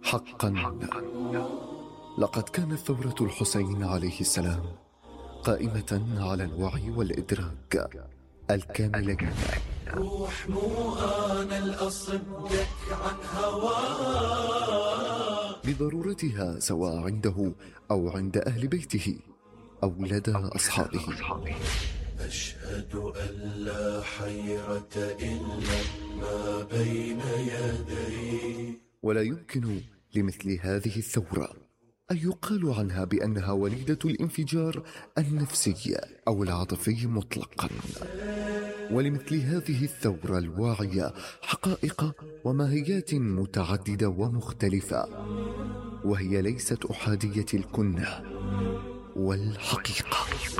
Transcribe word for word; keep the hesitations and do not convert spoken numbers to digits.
حقا لقد كانت ثورة الحسين عليه السلام قائمة على الوعي والإدراك الكاملين. روح مو أنا الأصدك عن هواه بضرورتها سواء عنده أو عند أهل بيته أو لدى أصحابه. أشهد أن لا حيرة إلا ما بين يدي. ولا يمكن لمثل هذه الثورة أن يقال عنها بأنها وليدة الانفجار النفسي أو العاطفي مطلقا. ولمثل هذه الثورة الواعية حقائق وماهيات متعددة ومختلفة، وهي ليست أحادية الكنة والحقيقة.